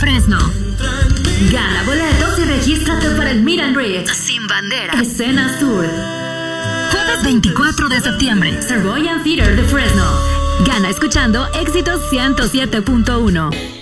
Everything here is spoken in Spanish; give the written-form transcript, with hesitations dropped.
Fresno. Gana boletos y regístrate para el Meet and Greet Sin Bandera Escenas Tour. Jueves 24 de septiembre, Savoy Theater de Fresno. Gana escuchando Éxitos 107.1.